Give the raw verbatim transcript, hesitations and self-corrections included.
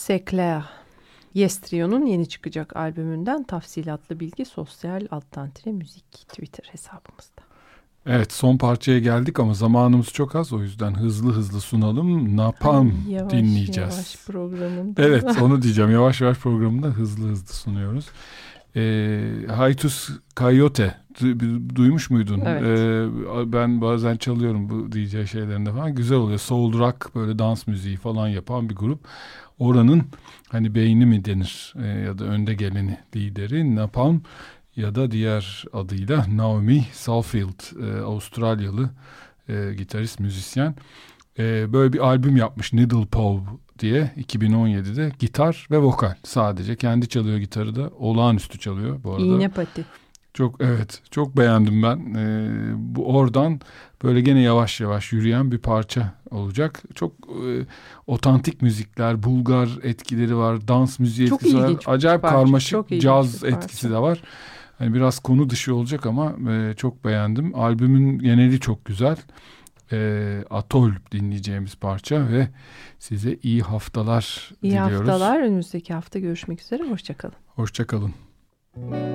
C'est clair. Yes Trio'nun yeni çıkacak albümünden tafsilatlı bilgi sosyal alttan tire müzik Twitter hesabımızda. Evet, son parçaya geldik ama zamanımız çok az, o yüzden hızlı hızlı sunalım. Napalm Ay, yavaş, dinleyeceğiz. Yavaş programında. Evet, onu diyeceğim. Yavaş yavaş programında hızlı hızlı sunuyoruz. E, Hiatus Coyote du- duymuş muydun? Evet. E, ben bazen çalıyorum bu D J şeylerinde falan. Güzel oluyor. Soul rock, böyle dans müziği falan yapan bir grup. Oranın hani beyni mi denir e, ya da önde geleni, lideri Napalm ya da diğer adıyla Naomi Salfield, e, Avustralyalı e, gitarist, müzisyen. E, böyle bir albüm yapmış, Needle Paw diye, iki bin on yedide. Gitar ve vokal sadece. Kendi çalıyor gitarı da. Olağanüstü çalıyor bu arada. İğne pati. Çok, evet, çok beğendim ben. E, bu oradan böyle gene yavaş yavaş yürüyen bir parça olacak. Çok e, otantik müzikler, Bulgar etkileri var, dans müziği çok etkisi var. Acayip parça, karmaşık caz etkisi de var. Yani biraz konu dışı olacak ama e, çok beğendim. Albümün geneli çok güzel. E, Atol dinleyeceğimiz parça ve size iyi haftalar iyi diliyoruz. İyi haftalar. Önümüzdeki hafta görüşmek üzere. Hoşça kalın. Hoşça kalın.